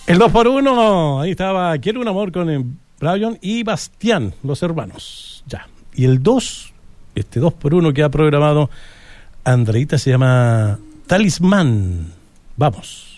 El 2x1, ahí estaba Quiero un amor con Brian y Bastián, los hermanos. Ya. Y el 2, este 2x1 que ha programado Andreita se llama Talismán. Vamos.